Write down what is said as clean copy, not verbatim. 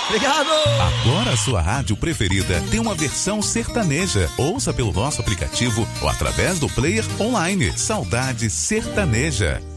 Obrigado! Agora a sua rádio preferida tem uma versão sertaneja. Ouça pelo nosso aplicativo ou através do player online. Saudade Sertaneja.